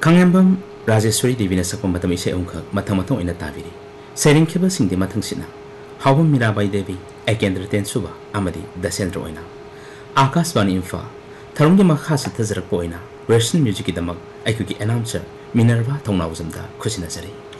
ꯈꯥꯡꯉꯦꯝꯕꯝ ꯔꯥꯖꯦꯁ꯭ꯋꯔꯤ ꯗꯦꯕꯤꯅ ꯁꯛꯄ ꯃꯇꯝ ꯏꯁꯩ ꯑꯍꯨꯝꯈꯛ ꯃꯊꯪ ꯃꯊꯪ ꯑꯣꯏꯅ ꯇꯥꯕꯤꯔꯤ ꯁꯩꯔꯦꯡꯈꯤꯕꯁꯤꯡꯗꯤ ꯃꯊꯪꯁꯤꯅ ꯍꯥꯎꯕꯝ ꯃꯤꯔꯥꯕꯥꯏ ꯗꯦꯕꯤ ꯑꯦꯀꯦꯟꯗ꯭ꯔ ꯇꯦꯟꯁꯨꯕ ꯑꯃꯗꯤ ꯗꯁꯦꯟꯗ꯭ꯔ ꯑꯣꯏꯅ ꯑꯥꯀꯥꯁꯕꯥꯅꯤ ꯏꯝꯐꯥꯜ ꯊꯧꯔꯝꯒꯤ ꯃꯈꯥ ꯆꯠꯊꯖꯔꯛꯄ ꯑꯣꯏꯅ ꯋꯦꯁꯇꯔꯟ ꯃ꯭ꯌꯨꯖꯤꯛꯀꯤꯗꯃꯛ ꯑꯩꯈꯣꯏꯒꯤ ꯑꯦꯅꯥꯎꯟꯁꯔ ꯃꯤꯅꯔꯚꯥ ꯊꯧꯅꯥꯎꯖꯝꯗ ꯈꯨꯠꯁꯤꯟꯅꯖꯔꯤ